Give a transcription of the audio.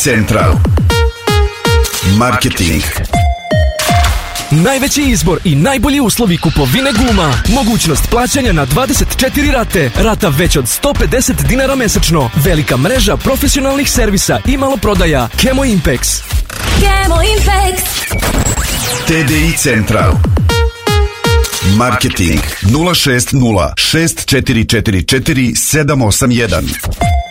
Central Marketing. Najveći izbor i najbolji uslovi kupovine guma. Mogućnost plaćanja na 24 rate. Rata već od 150 dinara mesečno. Velika mreža profesionalnih servisa i maloprodaja. Kemo Impex. Kemo Impex. TDI Central Marketing 060 6444 781.